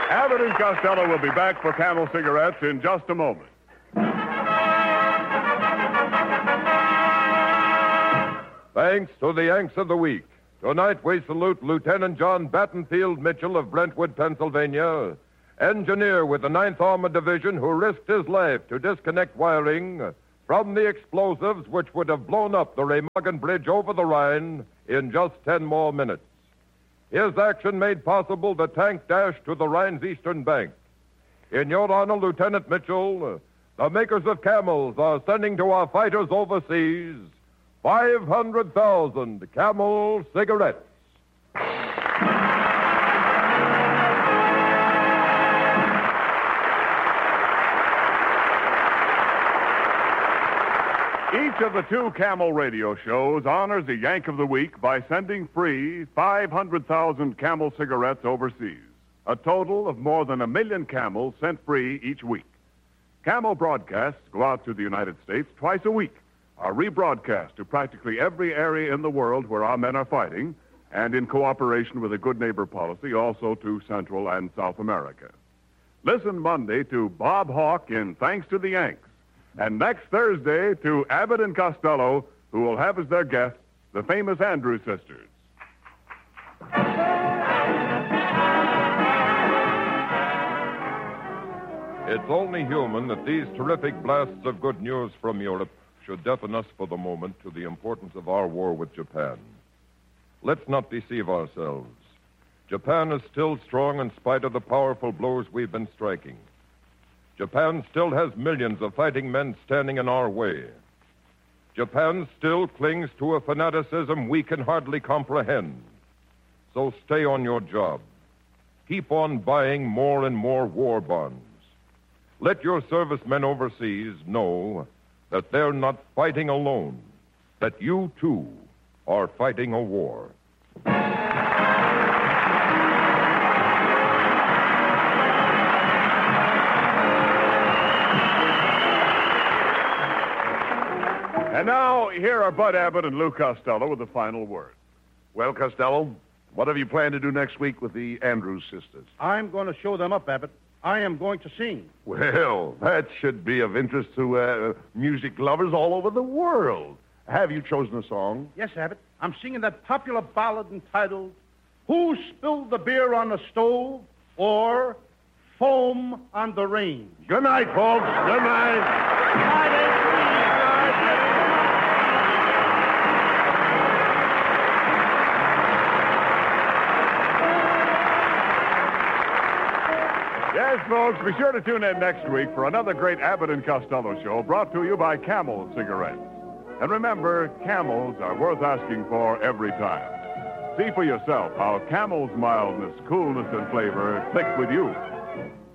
Abbott and Costello will be back for Camel cigarettes in just a moment. Thanks to the Yanks of the Week. Tonight we salute Lieutenant John Battenfield Mitchell of Brentwood, Pennsylvania, engineer with the 9th Armored Division who risked his life to disconnect wiring from the explosives which would have blown up the Remagen Bridge over the Rhine in just 10 more minutes. His action made possible the tank dash to the Rhine's eastern bank. In your honor, Lieutenant Mitchell, the makers of Camels are sending to our fighters overseas 500,000 Camel cigarettes. Each of the 2 Camel radio shows honors a Yank of the Week by sending free 500,000 Camel cigarettes overseas. A total of more than 1 million Camels sent free each week. Camel broadcasts go out to the United States twice a week, are rebroadcast to practically every area in the world where our men are fighting, and in cooperation with a good neighbor policy, also to Central and South America. Listen Monday to Bob Hawke in Thanks to the Yanks. And next Thursday to Abbott and Costello, who will have as their guests the famous Andrews sisters. It's only human that these terrific blasts of good news from Europe should deafen us for the moment to the importance of our war with Japan. Let's not deceive ourselves. Japan is still strong in spite of the powerful blows we've been striking. Japan still has millions of fighting men standing in our way. Japan still clings to a fanaticism we can hardly comprehend. So stay on your job. Keep on buying more and more war bonds. Let your servicemen overseas know that they're not fighting alone, that you, too, are fighting a war. And now, here are Bud Abbott and Lou Costello with the final word. Well, Costello, what have you planned to do next week with the Andrews sisters? I'm going to show them up, Abbott. I am going to sing. Well, that should be of interest to music lovers all over the world. Have you chosen a song? Yes, Abbott. I'm singing that popular ballad entitled, Who Spilled the Beer on the Stove? Or Foam on the Range. Good night, folks. Good night. Yes, folks, be sure to tune in next week for another great Abbott and Costello show brought to you by Camel cigarettes. And remember, Camels are worth asking for every time. See for yourself how Camel's mildness, coolness, and flavor click with you.